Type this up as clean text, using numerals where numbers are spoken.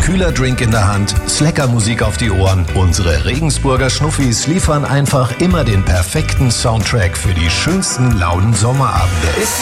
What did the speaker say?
Kühler Drink in der Hand, Slacker-Musik auf die Ohren. Unsere Regensburger Schnuffis liefern einfach immer den perfekten Soundtrack für die schönsten lauen Sommerabende.